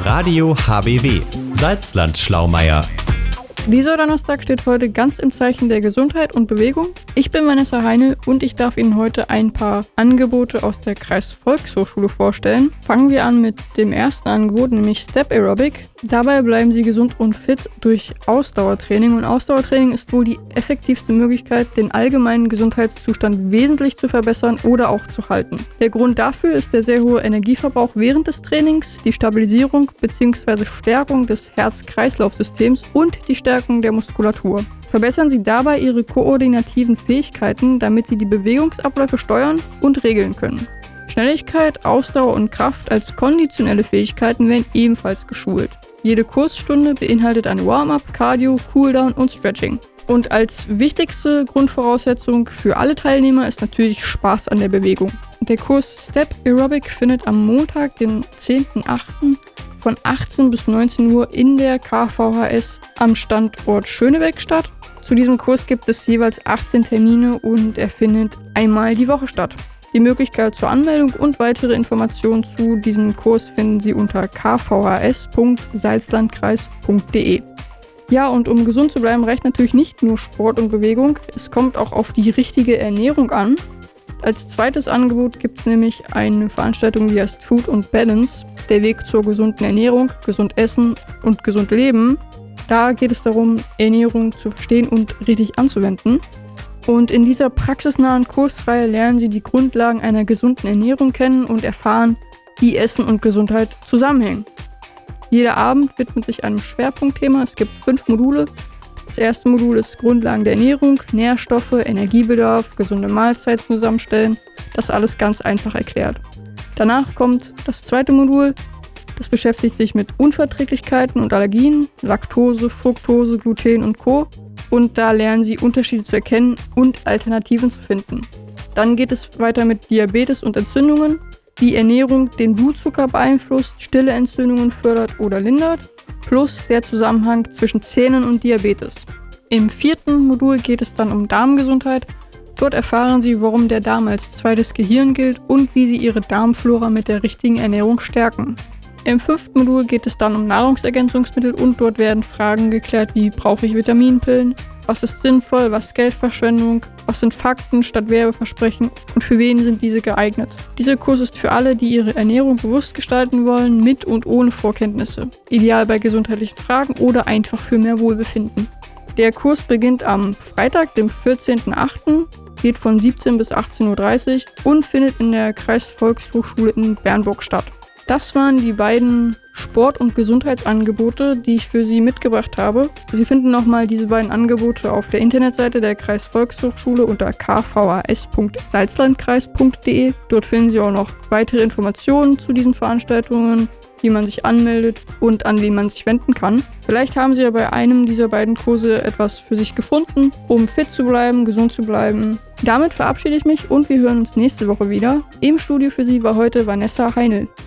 Radio HBW, Salzland-Schlaumeier. Dieser Donnerstag steht heute ganz im Zeichen der Gesundheit und Bewegung. Ich bin Vanessa Heine und ich darf Ihnen heute ein paar Angebote aus der Kreisvolkshochschule vorstellen. Fangen wir an mit dem ersten Angebot, nämlich Step Aerobic. Dabei bleiben Sie gesund und fit durch Ausdauertraining. Und Ausdauertraining ist wohl die effektivste Möglichkeit, den allgemeinen Gesundheitszustand wesentlich zu verbessern oder auch zu halten. Der Grund dafür ist der sehr hohe Energieverbrauch während des Trainings, die Stabilisierung bzw. Stärkung des Herz-Kreislauf-Systems und die Stärkung der Muskulatur. Verbessern Sie dabei Ihre koordinativen Fähigkeiten, damit Sie die Bewegungsabläufe steuern und regeln können. Schnelligkeit, Ausdauer und Kraft als konditionelle Fähigkeiten werden ebenfalls geschult. Jede Kursstunde beinhaltet ein Warm-up, Cardio, Cooldown und Stretching. Und als wichtigste Grundvoraussetzung für alle Teilnehmer ist natürlich Spaß an der Bewegung. Der Kurs Step Aerobic findet am Montag, den 10.08. von 18 bis 19 Uhr in der KVHS am Standort Schönebeck statt. Zu diesem Kurs gibt es jeweils 18 Termine und er findet einmal die Woche statt. Die Möglichkeit zur Anmeldung und weitere Informationen zu diesem Kurs finden Sie unter kvhs.salzlandkreis.de. Ja, und um gesund zu bleiben, reicht natürlich nicht nur Sport und Bewegung. Es kommt auch auf die richtige Ernährung an. Als zweites Angebot gibt es nämlich eine Veranstaltung, die heißt Food and Balance, der Weg zur gesunden Ernährung, gesund essen und gesund leben. Da geht es darum, Ernährung zu verstehen und richtig anzuwenden. Und in dieser praxisnahen Kursreihe lernen Sie die Grundlagen einer gesunden Ernährung kennen und erfahren, wie Essen und Gesundheit zusammenhängen. Jeder Abend widmet sich einem Schwerpunktthema. Es gibt 5 Module. Das erste Modul ist Grundlagen der Ernährung, Nährstoffe, Energiebedarf, gesunde Mahlzeiten zusammenstellen. Das alles ganz einfach erklärt. Danach kommt das zweite Modul. Das beschäftigt sich mit Unverträglichkeiten und Allergien, Laktose, Fructose, Gluten und Co. Und da lernen Sie Unterschiede zu erkennen und Alternativen zu finden. Dann geht es weiter mit Diabetes und Entzündungen, wie Ernährung den Blutzucker beeinflusst, stille Entzündungen fördert oder lindert, plus der Zusammenhang zwischen Zähnen und Diabetes. Im 4. Modul geht es dann um Darmgesundheit. Dort erfahren Sie, warum der Darm als zweites Gehirn gilt und wie Sie Ihre Darmflora mit der richtigen Ernährung stärken. Im 5. Modul geht es dann um Nahrungsergänzungsmittel und dort werden Fragen geklärt wie: Brauche ich Vitaminpillen? Was ist sinnvoll? Was ist Geldverschwendung? Was sind Fakten statt Werbeversprechen? Und für wen sind diese geeignet? Dieser Kurs ist für alle, die ihre Ernährung bewusst gestalten wollen, mit und ohne Vorkenntnisse. Ideal bei gesundheitlichen Fragen oder einfach für mehr Wohlbefinden. Der Kurs beginnt am Freitag, dem 14.08., geht von 17 bis 18.30 Uhr und findet in der Kreisvolkshochschule in Bernburg statt. Das waren die beiden Sport- und Gesundheitsangebote, die ich für Sie mitgebracht habe. Sie finden nochmal diese beiden Angebote auf der Internetseite der Kreisvolkshochschule unter kvhs.salzlandkreis.de. Dort finden Sie auch noch weitere Informationen zu diesen Veranstaltungen, wie man sich anmeldet und an wen man sich wenden kann. Vielleicht haben Sie ja bei einem dieser beiden Kurse etwas für sich gefunden, um fit zu bleiben, gesund zu bleiben. Damit verabschiede ich mich und wir hören uns nächste Woche wieder. Im Studio für Sie war heute Vanessa Heine.